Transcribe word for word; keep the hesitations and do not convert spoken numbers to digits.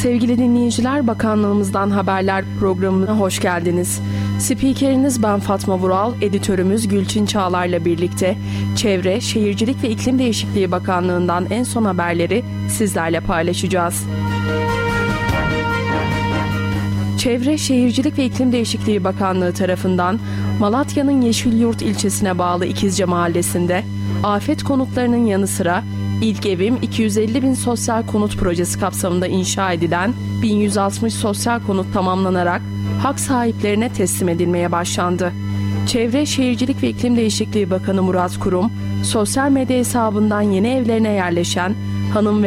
Sevgili dinleyiciler, Bakanlığımızdan Haberler programına hoş geldiniz. Spikeriniz ben Fatma Vural, editörümüz Gülçin Çağlar'la birlikte Çevre, Şehircilik ve İklim Değişikliği Bakanlığı'ndan en son haberleri sizlerle paylaşacağız. Çevre, Şehircilik ve İklim Değişikliği Bakanlığı tarafından Malatya'nın Yeşilyurt ilçesine bağlı İkizce Mahallesi'nde afet konutlarının yanı sıra İlk Evim iki yüz elli bin sosyal konut projesi kapsamında inşa edilen bin yüz altmış sosyal konut tamamlanarak hak sahiplerine teslim edilmeye başlandı. Çevre, Şehircilik ve İklim Değişikliği Bakanı Murat Kurum, sosyal medya hesabından yeni evlerine yerleşen hanım ve